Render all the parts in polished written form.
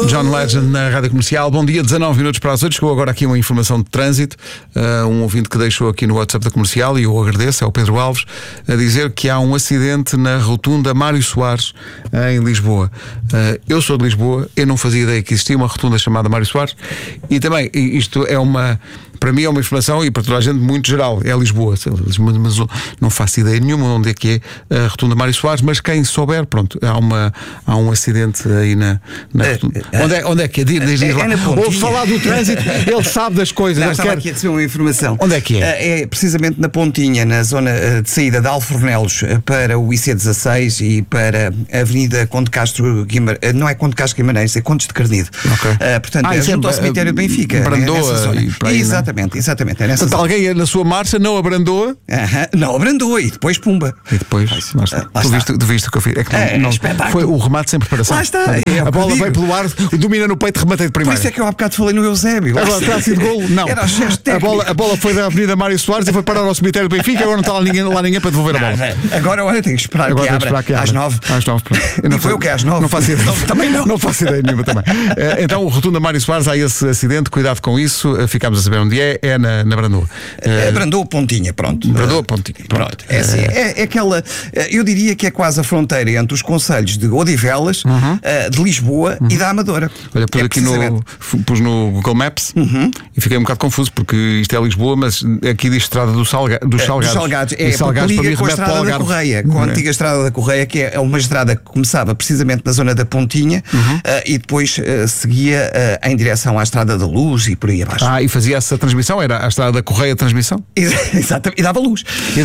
John Legend na Rádio Comercial. Bom dia, 19 minutos para as 8. Chegou agora aqui uma informação de trânsito. Um ouvinte que deixou aqui no WhatsApp da Comercial, e eu agradeço, é o Pedro Alves, a dizer que há um acidente na rotunda Mário Soares, em Lisboa. Eu sou de Lisboa, eu não fazia ideia que existia uma rotunda chamada Mário Soares, e também isto é uma... Para mim é uma informação, e para toda a gente, muito geral. É Lisboa, mas não faço ideia nenhuma onde é que é a rotunda Mário Soares, mas quem souber, pronto, há um acidente aí na rotunda. Onde é que é? Diz lá. Ouve falar do trânsito, ele sabe das coisas. Não, estava aqui a receber uma informação. Onde é que é? É precisamente na Pontinha, na zona de saída de Alfornelos para o IC16 e para a Avenida Conde Castro Guimarães. Não é Conde Castro Guimarães, é Condes de Carnido. Okay. Portanto, é junto ao cemitério de Benfica. Brandoa né, e para aí, exatamente. É nessa portanto, zona. alguém na sua marcha não abrandou? Não abrandou e depois pumba. E depois, tu viste o que eu fiz? É que foi o remate sem preparação. Lá está. A bola veio pelo ar, domina no peito, rematei de Por primeira. isso é que eu há bocado falei no Eusébio. Agora terá sido golo? Não. Era o gesto técnico. A bola foi da Avenida Mário Soares e foi parar ao cemitério do Benfica. Agora não está lá ninguém para devolver a bola. Agora olha, tenho que esperar que abra às 9. Não foi o que é às 9? Não faço ideia. Também não. Não faço ideia nenhuma também. Então, o rotunda Mário Soares, há esse acidente, cuidado com isso. Ficámos a saber onde é na Brandoa. Brandoa Pontinha, pronto. Brandoa Pontinha. Pronto. É assim, é aquela. Eu diria que é quase a fronteira entre os concelhos de Odivelas, de Lisboa e da Amadora. Olha, pus no Google Maps e fiquei um bocado confuso, porque isto é Lisboa, mas aqui diz Estrada dos Salgados. Dos Salgados. Salgados liga com a Estrada da Correia, com a antiga Estrada da Correia, que é uma estrada que começava precisamente na zona da Pontinha e depois seguia em direção à Estrada da Luz e por aí abaixo. E fazia essa transmissão? Era a Estrada da Correia a transmissão? Exatamente, e dava luz.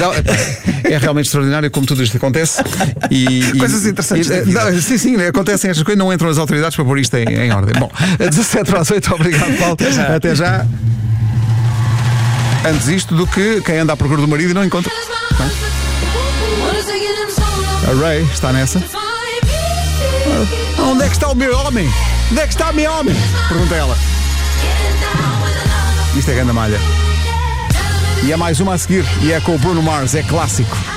É realmente extraordinário como tudo isto acontece. Coisas interessantes da vida. Sim, acontecem estas coisas, não entram as autoridades para pôr isto em ordem. Bom, 17 para as 8, obrigado, Paulo. Até já. Antes isto do que quem anda à procura do marido e não encontra. A Ray está nessa. Onde é que está o meu homem? Onde é que está o meu homem? Pergunta ela. Isto é grande malha. E há mais uma a seguir, e é com o Bruno Mars, é clássico.